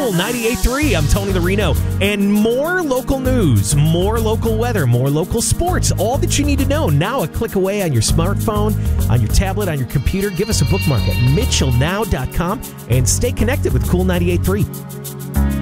Cool 98.3. I'm Tony Larino. And more local news, more local weather, more local sports. All that you need to know now a click away on your smartphone, on your tablet, on your computer. Give us a bookmark at mitchellnow.com and stay connected with Cool 98.3.